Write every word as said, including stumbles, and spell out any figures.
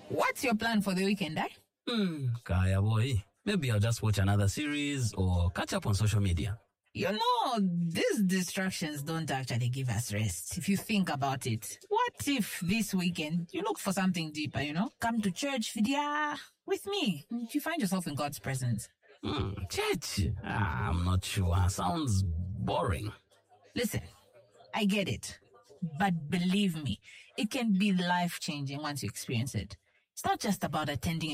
What's your plan for the weekend, eh? Hmm, Kaya boy. Maybe I'll just watch another series or catch up on social media. You know, these distractions don't actually give us rest, if you think about it. What if this weekend you look for something deeper, you know? Come to church, Vidya, with me. You find yourself in God's presence. Hmm, church? Ah, I'm not sure. Sounds boring. Listen, I get it. But believe me, it can be life-changing once you experience it. It's not just about attending